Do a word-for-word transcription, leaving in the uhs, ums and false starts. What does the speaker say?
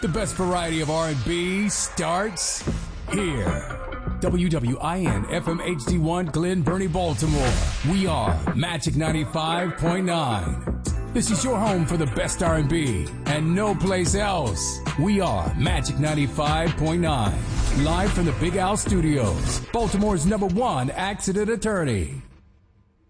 The best variety of R and B starts here. W W I N F M H D one Glen Burnie, Baltimore. We are Magic ninety-five point nine. This is your home for the best R and B and no place else. We are Magic ninety-five point nine. Live from the Big Al Studios, Baltimore's number one accident attorney.